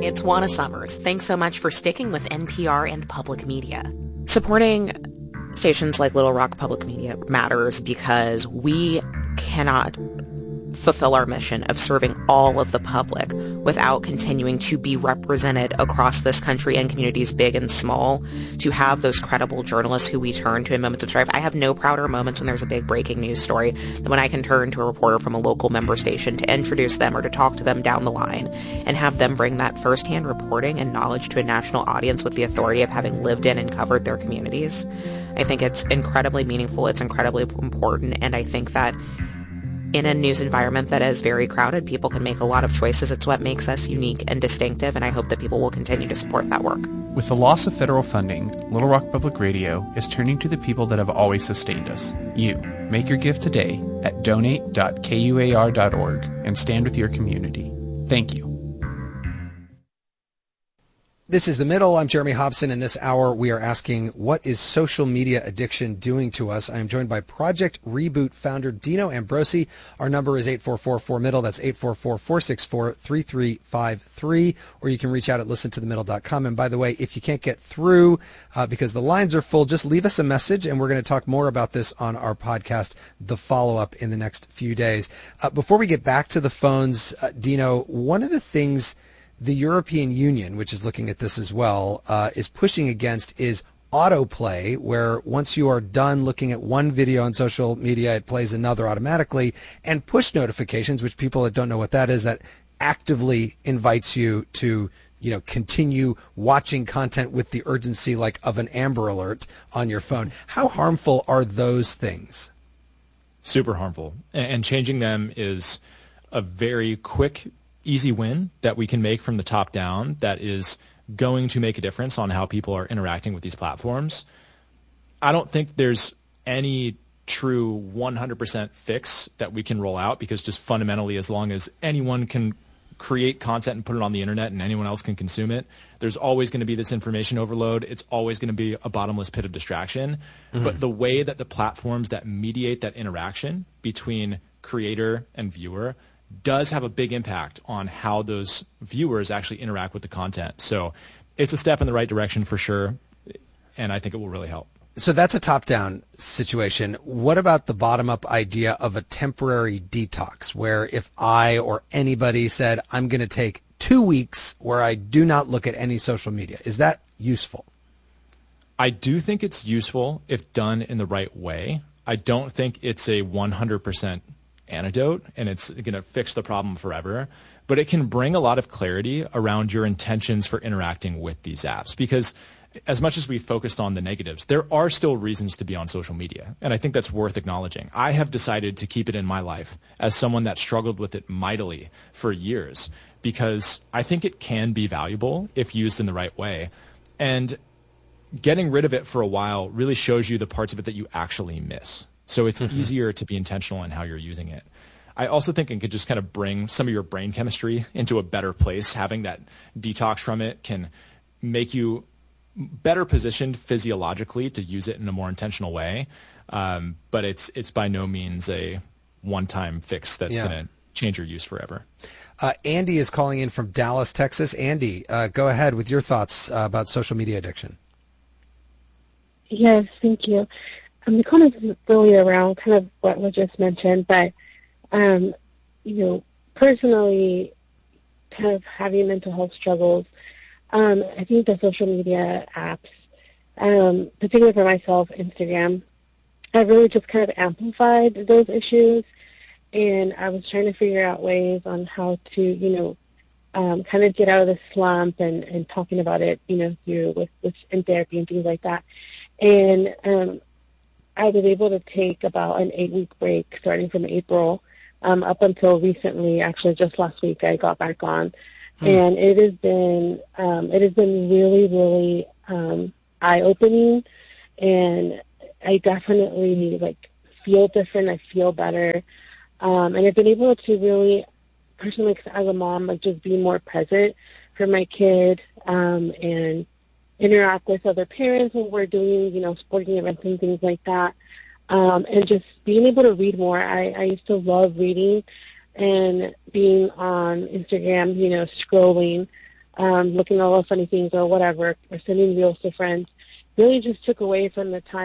It's Juana Summers. Thanks so much for sticking with NPR and public media. Supporting stations like Little Rock Public Media matters because we cannot fulfill our mission of serving all of the public without continuing to be represented across this country and communities big and small, to have those credible journalists who we turn to in moments of strife. I have no prouder moments when there's a big breaking news story than when I can turn to a reporter from a local member station to introduce them or to talk to them down the line and have them bring that firsthand reporting and knowledge to a national audience with the authority of having lived in and covered their communities. I think it's incredibly meaningful, it's incredibly important, and I think that in a news environment that is very crowded, people can make a lot of choices. It's what makes us unique and distinctive, and I hope that people will continue to support that work. With the loss of federal funding, Little Rock Public Radio is turning to the people that have always sustained us. You. Make your gift today at donate.kuar.org and stand with your community. Thank you. This is The Middle. I'm Jeremy Hobson. In this hour, we are asking, what is social media addiction doing to us? I am joined by Project Reboot founder Dino Ambrosi. Our number is 844-4MIDDLE. That's 844-464-3353. Or you can reach out at listentothemiddle.com. And by the way, if you can't get through because the lines are full, just leave us a message, and we're going to talk more about this on our podcast, The Follow-Up, in the next few days. Before we get back to the phones, Dino, one of the things the European Union, which is looking at this as well, is pushing against is autoplay, where once you are done looking at one video on social media, it plays another automatically, and push notifications, which people that don't know what that is, that actively invites you to, continue watching content with the urgency like of an Amber Alert on your phone. How harmful are those things? Super harmful. And changing them is a very quick, easy win that we can make from the top down that is going to make a difference on how people are interacting with these platforms. I don't think there's any true 100% fix that we can roll out, because just fundamentally, as long as anyone can create content and put it on the internet and anyone else can consume it, there's always going to be this information overload. It's always going to be a bottomless pit of distraction. Mm-hmm. But the way that the platforms that mediate that interaction between creator and viewer does have a big impact on how those viewers actually interact with the content. So it's a step in the right direction for sure, and I think it will really help. So that's a top-down situation. What about the bottom-up idea of a temporary detox, where if I or anybody said, I'm going to take 2 weeks where I do not look at any social media? Is that useful? I do think it's useful if done in the right way. I don't think it's a 100% antidote and it's going to fix the problem forever, but it can bring a lot of clarity around your intentions for interacting with these apps, because as much as we focused on the negatives, there are still reasons to be on social media, and I think that's worth acknowledging. I have decided to keep it in my life as someone that struggled with it mightily for years, because I think it can be valuable if used in the right way, and getting rid of it for a while really shows you the parts of it that you actually miss. So it's easier to be intentional in how you're using it. I also think it could just kind of bring some of your brain chemistry into a better place. Having that detox from it can make you better positioned physiologically to use it in a more intentional way. But it's by no means a one-time fix that's going to change your use forever. Andy is calling in from Dallas, Texas. Andy, go ahead with your thoughts about social media addiction. Yes, thank you. I'm kind of really around kind of what was just mentioned, but, personally, kind of having mental health struggles, I think the social media apps, particularly for myself, Instagram, have really just kind of amplified those issues, and I was trying to figure out ways on how to, kind of get out of the slump and talking about it, through in therapy and things like that. And I was able to take about an 8-week break starting from April up until recently. Actually, just last week I got back on, and it has been really, really eye-opening, and I definitely feel different. I feel better, and I've been able to really, personally, as a mom, just be more present for my kid and interact with other parents when we're doing, sporting events and things like that, and just being able to read more. I used to love reading and being on Instagram, scrolling, looking at all the funny things or whatever, or sending reels to friends, really just took away from the time